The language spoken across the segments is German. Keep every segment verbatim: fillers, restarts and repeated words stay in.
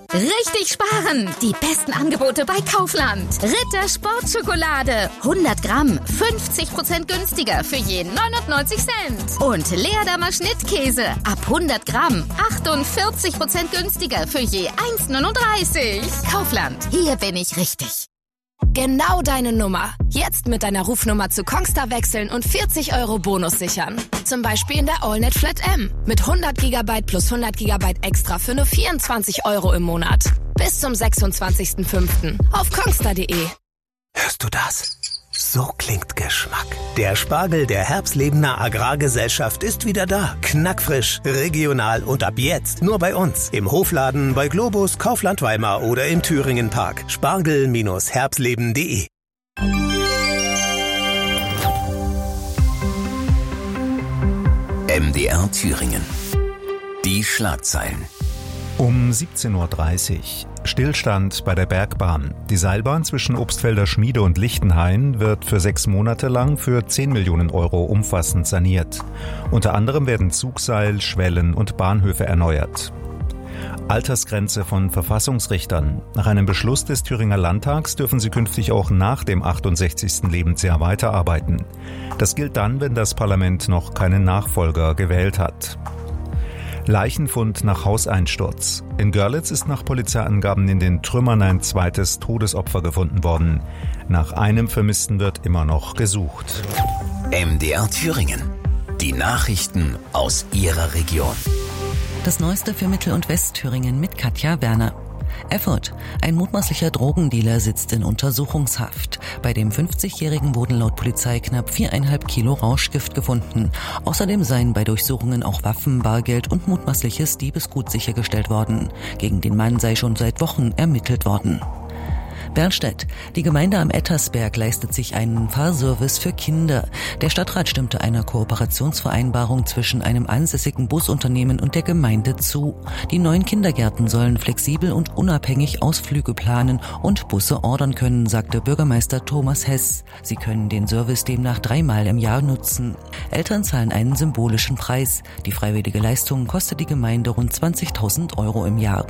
Richtig sparen! Die besten Angebote bei Kaufland. Ritter Sportschokolade. hundert Gramm, fünfzig Prozent günstiger für je neunundneunzig Cent. Und Leerdammer Schnittkäse. Ab hundert Gramm, achtundvierzig Prozent günstiger für je eins neununddreißig. Kaufland, hier bin ich richtig. Genau deine Nummer. Jetzt mit deiner Rufnummer zu Kongstar wechseln und vierzig Euro Bonus sichern. Zum Beispiel in der AllNet Flat M. Mit hundert Gigabyte plus hundert Gigabyte extra für nur vierundzwanzig Euro im Monat. Bis zum sechsundzwanzigsten fünften auf kongstar punkt de. Hörst du das? So klingt Geschmack. Der Spargel der Herbstlebener Agrargesellschaft ist wieder da. Knackfrisch, regional und ab jetzt nur bei uns. Im Hofladen, bei Globus, Kaufland Weimar oder im Thüringen Park. Spargel Herbstleben punkt de. M D R Thüringen. Die Schlagzeilen. Um siebzehn Uhr dreißig. Stillstand bei der Bergbahn. Die Seilbahn zwischen Obstfelder Schmiede und Lichtenhain wird für sechs Monate lang für zehn Millionen Euro umfassend saniert. Unter anderem werden Zugseil, Schwellen und Bahnhöfe erneuert. Altersgrenze von Verfassungsrichtern. Nach einem Beschluss des Thüringer Landtags dürfen sie künftig auch nach dem achtundsechzigsten Lebensjahr weiterarbeiten. Das gilt dann, wenn das Parlament noch keinen Nachfolger gewählt hat. Leichenfund nach Hauseinsturz. In Görlitz ist nach Polizeiangaben in den Trümmern ein zweites Todesopfer gefunden worden. Nach einem Vermissten wird immer noch gesucht. M D R Thüringen. Die Nachrichten aus Ihrer Region. Das Neueste für Mittel- und Westthüringen mit Katja Werner. Erfurt. Ein mutmaßlicher Drogendealer sitzt in Untersuchungshaft. Bei dem fünfzigjährigen wurden laut Polizei knapp viereinhalb Kilo Rauschgift gefunden. Außerdem seien bei Durchsuchungen auch Waffen, Bargeld und mutmaßliches Diebesgut sichergestellt worden. Gegen den Mann sei schon seit Wochen ermittelt worden. Bernstedt. Die Gemeinde am Ettersberg leistet sich einen Fahrservice für Kinder. Der Stadtrat stimmte einer Kooperationsvereinbarung zwischen einem ansässigen Busunternehmen und der Gemeinde zu. Die neuen Kindergärten sollen flexibel und unabhängig Ausflüge planen und Busse ordern können, sagte Bürgermeister Thomas Hess. Sie können den Service demnach dreimal im Jahr nutzen. Eltern zahlen einen symbolischen Preis. Die freiwillige Leistung kostet die Gemeinde rund zwanzigtausend Euro im Jahr.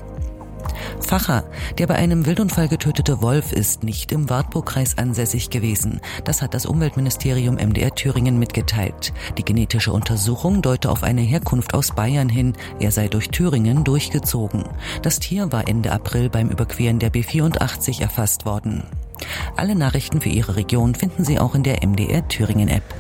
Facher. Der bei einem Wildunfall getötete Wolf ist nicht im Wartburgkreis ansässig gewesen. Das hat das Umweltministerium M D R Thüringen mitgeteilt. Die genetische Untersuchung deute auf eine Herkunft aus Bayern hin. Er sei durch Thüringen durchgezogen. Das Tier war Ende April beim Überqueren der B vierundachtzig erfasst worden. Alle Nachrichten für Ihre Region finden Sie auch in der M D R Thüringen App.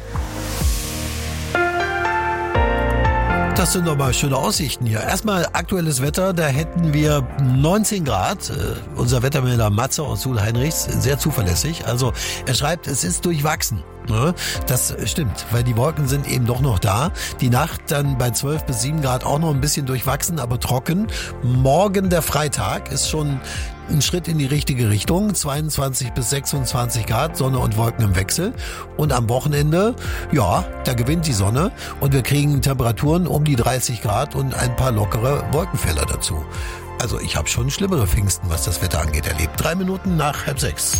Das sind doch mal schöne Aussichten hier. Erstmal aktuelles Wetter, da hätten wir neunzehn Grad. Äh, unser Wettermelder Matze aus Suhl-Heinrichs, sehr zuverlässig. Also er schreibt, es ist durchwachsen. Das stimmt, weil die Wolken sind eben doch noch da. Die Nacht dann bei zwölf bis sieben Grad auch noch ein bisschen durchwachsen, aber trocken. Morgen der Freitag ist schon ein Schritt in die richtige Richtung. zweiundzwanzig bis sechsundzwanzig Grad, Sonne und Wolken im Wechsel. Und am Wochenende, ja, da gewinnt die Sonne und wir kriegen Temperaturen um die dreißig Grad und ein paar lockere Wolkenfelder dazu. Also ich habe schon schlimmere Pfingsten, was das Wetter angeht, erlebt. Drei Minuten nach halb sechs.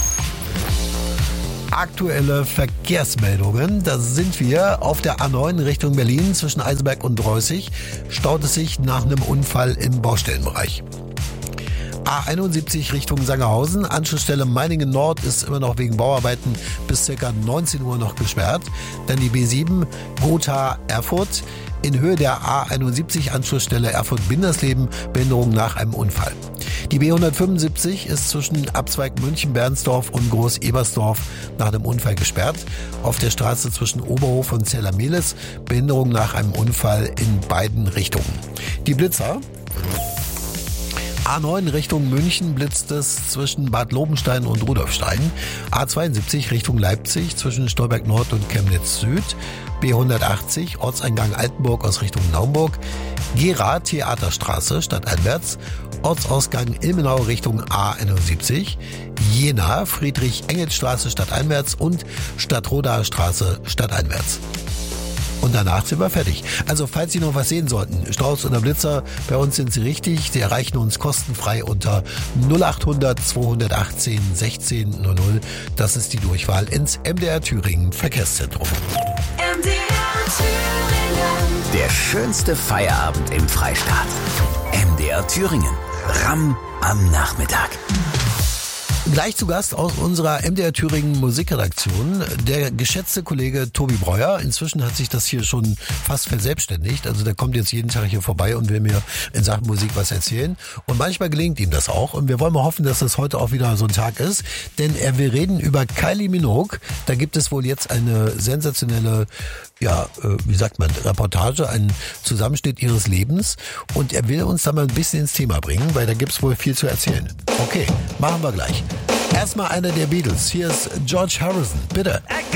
Aktuelle Verkehrsmeldungen. Da sind wir auf der A neun Richtung Berlin zwischen Eisenberg und Dreußig. Staut es sich nach einem Unfall im Baustellenbereich. A einundsiebzig Richtung Sangerhausen. Anschlussstelle Meiningen Nord ist immer noch wegen Bauarbeiten bis ca. neunzehn Uhr noch gesperrt. Dann die B sieben Gotha Erfurt. In Höhe der A einundsiebzig Anschlussstelle Erfurt-Bindersleben, Behinderung nach einem Unfall. Die B hundertfünfundsiebzig ist zwischen Abzweig München-Bernsdorf und Groß-Ebersdorf nach einem Unfall gesperrt. Auf der Straße zwischen Oberhof und Zellermehlis, Behinderung nach einem Unfall in beiden Richtungen. Die Blitzer. A neun Richtung München blitzt es zwischen Bad Lobenstein und Rudolfstein. A zweiundsiebzig Richtung Leipzig zwischen Stolberg Nord und Chemnitz Süd. B hundertachtzig Ortseingang Altenburg aus Richtung Naumburg. Gera Theaterstraße stadteinwärts. Ortsausgang Ilmenau Richtung A einundsiebzig. Jena Friedrich-Engels-Straße stadteinwärts und Stadtrodaer Straße stadteinwärts. Und danach sind wir fertig. Also falls Sie noch was sehen sollten, Strauß oder Blitzer, bei uns sind Sie richtig. Sie erreichen uns kostenfrei unter null achthundert zweihundertachtzehn sechzehn null null. Das ist die Durchwahl ins M D R Thüringen Verkehrszentrum. M D R Thüringen. Der schönste Feierabend im Freistaat. M D R R Thüringen. Ram am Nachmittag. Gleich zu Gast aus unserer M D R Thüringen Musikredaktion, der geschätzte Kollege Tobi Breuer. Inzwischen hat sich das hier schon fast verselbstständigt. Also der kommt jetzt jeden Tag hier vorbei und will mir in Sachen Musik was erzählen. Und manchmal gelingt ihm das auch. Und wir wollen mal hoffen, dass das heute auch wieder so ein Tag ist. Denn er will reden über Kylie Minogue. Da gibt es wohl jetzt eine sensationelle, ja, wie sagt man, Reportage, einen Zusammenschnitt ihres Lebens. Und er will uns da mal ein bisschen ins Thema bringen, weil da gibt es wohl viel zu erzählen. Okay, machen wir gleich. Erstmal einer der Beatles. Hier ist George Harrison. Bitte.